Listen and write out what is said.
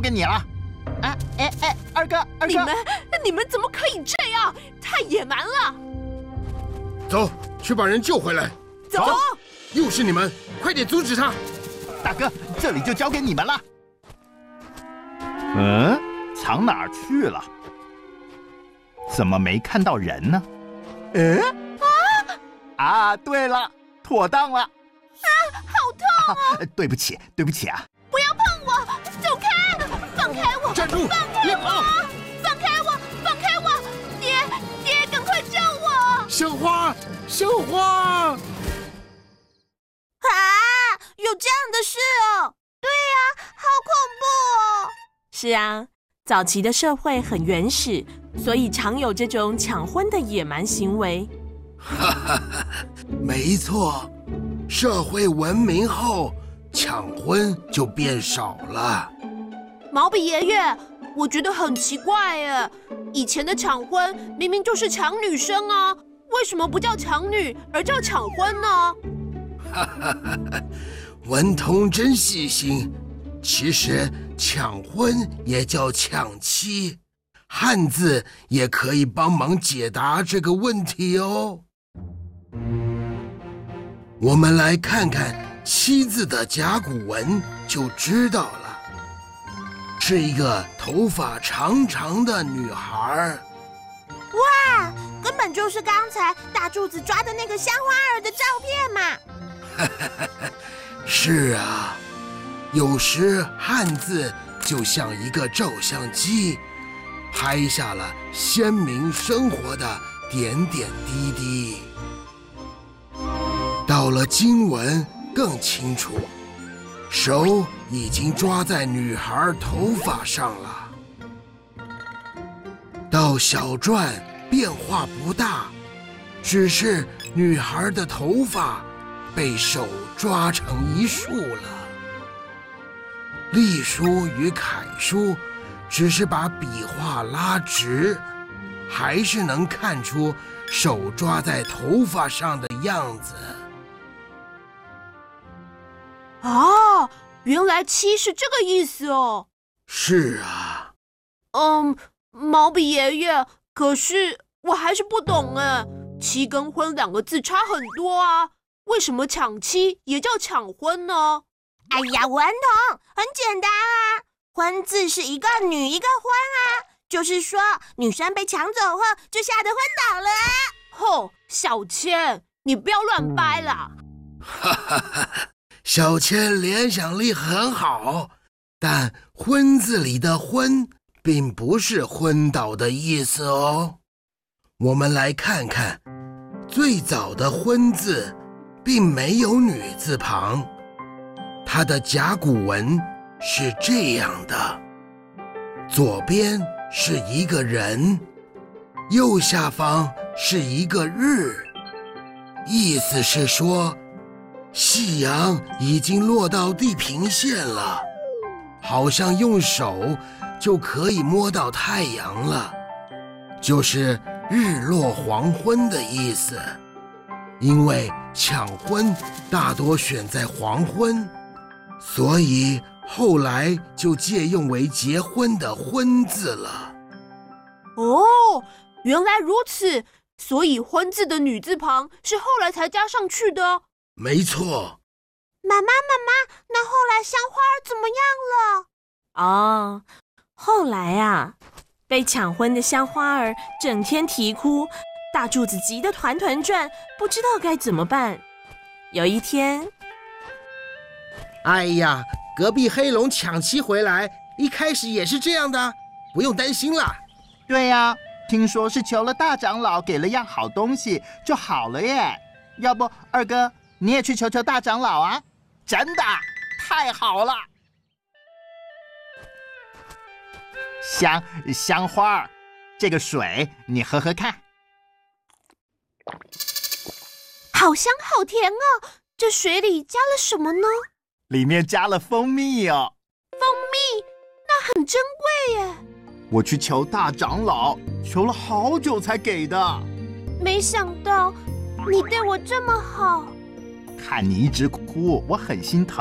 给你了。二哥， 你们怎么可以这样？太野蛮了！ 走，去把人救回来。 走！ 又是你们，快点阻止他！ 大哥，这里就交给你们了。藏哪儿去了？怎么没看到人呢？对了，妥当了。 好痛啊！ 对不起啊！ 不要碰我，走开！放开我！ 站住！别跑！ 放开我！放开我！爹，赶快救我！ 小花！ 有这样的事哦？对呀，好恐怖哦！是啊，早期的社会很原始，所以常有这种抢婚的野蛮行为。 没错，社会文明后，抢婚就变少了。 毛笔爷爷，我觉得很奇怪耶，以前的抢婚明明就是抢女生啊，为什么不叫抢女，而叫抢婚呢？ 文通真细心，其实抢婚也叫抢妻，汉字也可以帮忙解答这个问题哦。我们来看看“妻”字的甲骨文就知道了，是一个头发长长的女孩。 哇，根本就是刚才大柱子抓的那个香花儿的照片嘛！ 是啊，有时汉字就像一个照相机，拍下了鲜明生活的点点滴滴。到了经文更清楚，手已经抓在女孩头发上了。到小篆变化不大，只是女孩的头发被手抓成一束了。隶书与楷书只是把笔画拉直，还是能看出手抓在头发上的样子。 原来妻是这个意思哦。 是啊。 毛笔爷爷，可是我还是不懂哎，妻跟婚两个字差很多啊，为什么抢妻也叫抢婚呢？ 哎呀，文彤，很简单啊，婚字是一个女一个婚啊，就是说女生被抢走后就吓得昏倒了啊。 吼，小千，你不要乱掰啦。 小千联想力很好，但婚字里的婚并不是昏倒的意思哦。我们来看看，最早的婚字并没有女字旁，它的甲骨文是这样的：左边是一个人，右下方是一个日，意思是说夕阳已经落到地平线了，好像用手就可以摸到太阳了，就是日落黄昏的意思。因为抢婚大多选在黄昏，所以后来就借用为结婚的婚字了。 原来如此，所以婚字的女字旁是后来才加上去的。 没错。 妈妈，那后来香花怎么样了？ 后来啊，被抢婚的香花儿整天啼哭，大柱子急得团团转，不知道该怎么办。有一天， 哎呀，隔壁黑龙抢妻回来，一开始也是这样的，不用担心啦。 对呀，听说是求了大长老给了样好东西就好了耶。要不二哥你也去求求大长老啊？真的，太好了。香花，这个水你喝喝看。 好香好甜哦，这水里加了什么呢？ 里面加了蜂蜜哦。 蜂蜜？那很珍贵耶。 我去求大长老，求了好久才给的。 没想到你对我这么好。 看你一直哭，我很心疼